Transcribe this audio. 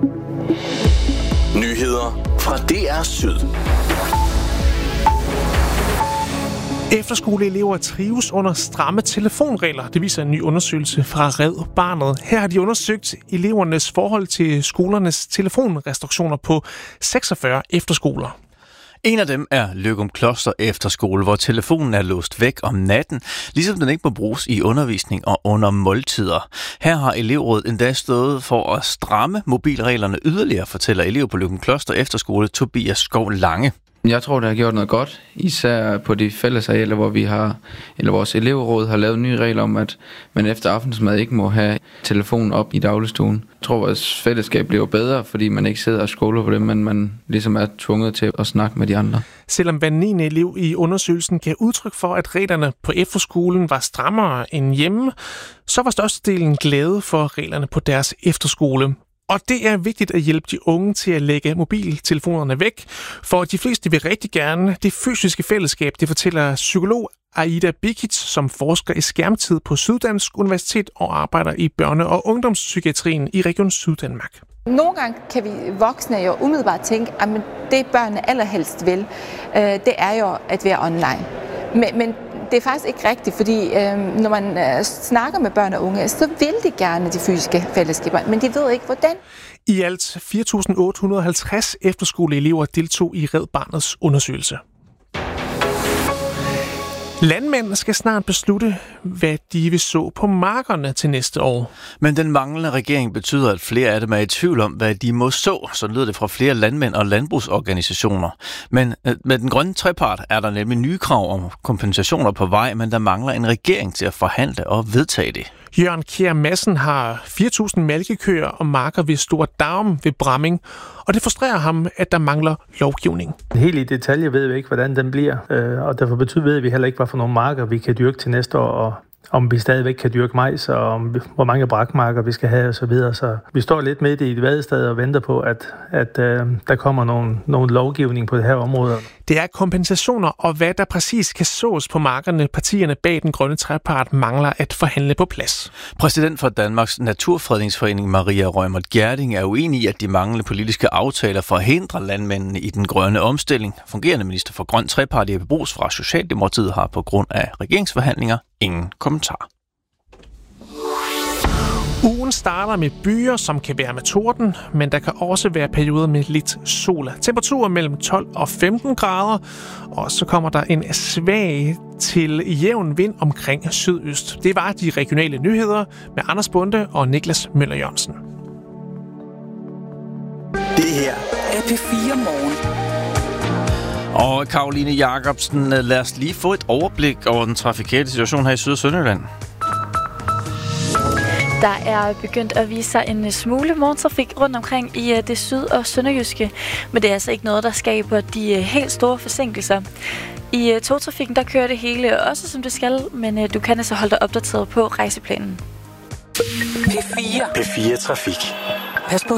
Nyheder fra DR Syd. Efterskoleelever trives under stramme telefonregler. Det viser en ny undersøgelse fra Red Barnet. Her har de undersøgt elevernes forhold til skolernes telefonrestriktioner på 46 efterskoler. En af dem er Løgumkloster Efterskole, hvor telefonen er låst væk om natten, ligesom den ikke må bruges i undervisning og under måltider. Her har elevrådet endda stået for at stramme mobilreglerne yderligere, fortæller elev på Løgumkloster Efterskole Tobias Skov Lange. Jeg tror, det har gjort noget godt, især på de fællesarealer, hvor vores elevråd har lavet nye regler om, at man efter aftensmad ikke må have telefonen op i dagligstuen. Jeg tror, vores fællesskab bliver bedre, fordi man ikke sidder og scroller på det, men man ligesom er tvunget til at snakke med de andre. Selvom hver 9. elev i undersøgelsen gav udtryk for, at reglerne på efterskolen var strammere end hjemme, så var størstedelen glade for reglerne på deres efterskole. Og det er vigtigt at hjælpe de unge til at lægge mobiltelefonerne væk, for de fleste vil rigtig gerne det fysiske fællesskab, det fortæller psykolog Aida Bikic, som forsker i skærmtid på Syddansk Universitet og arbejder i børne- og ungdomspsykiatrien i Region Syddanmark. Nogle gange kan vi voksne jo umiddelbart tænke, at det børnene allerhelst vil, det er jo at være online. Men det er faktisk ikke rigtigt, fordi når man snakker med børn og unge, så vil de gerne de fysiske fællesskaber, men de ved ikke, hvordan. I alt 4.850 efterskoleelever deltog i Red Barnets undersøgelse. Landmænd skal snart beslutte, hvad de vil så på markerne til næste år. Men den manglende regering betyder, at flere af dem er i tvivl om, hvad de må så. Så lyder det fra flere landmænd og landbrugsorganisationer. Men med den grønne trepart er der nemlig nye krav om kompensationer på vej, men der mangler en regering til at forhandle og vedtage det. Jørgen Kjær Madsen har 4.000 malkekøer og marker ved Stor Daum ved Bramming, og det frustrerer ham, at der mangler lovgivning. Helt i detalje ved vi ikke, hvordan den bliver, og derfor ved vi heller ikke, hvad for nogle marker vi kan dyrke til næste år, og om vi stadigvæk kan dyrke majs, og om hvor mange brakmarker vi skal have osv. Så vi står lidt midt i et vadested og venter på, at der kommer nogle lovgivning på det her område. Det er kompensationer, og hvad der præcis kan sås på markerne, partierne bag den grønne trepart mangler at forhandle på plads. Præsident for Danmarks Naturfredningsforening Maria Reumert Gjerding er uenig i, at de manglende politiske aftaler forhindrer landmændene i den grønne omstilling. Fungerende minister for grøn trepart Jeppe Bruus fra Socialdemokratiet har på grund af regeringsforhandlinger ingen kommentar. Ugen starter med byer, som kan være med torden, men der kan også være perioder med lidt sol. Temperaturer mellem 12 og 15 grader, og så kommer der en svag til jævn vind omkring sydøst. Det var de regionale nyheder med Anders Bonde og Niklas Møller Jørgensen. Det her er P4 Morgen. Og Karoline Jacobsen, lad os lige få et overblik over den trafikale situation her i Syd- og Sønderjylland. Der er begyndt at vise sig en smule morgentrafik rundt omkring i det syd- og sønderjyske, men det er altså ikke noget, der skaber de helt store forsinkelser. I togtrafikken, der kører det hele også som det skal, men du kan altså holde dig opdateret på rejseplanen. P4 Trafik. Pas på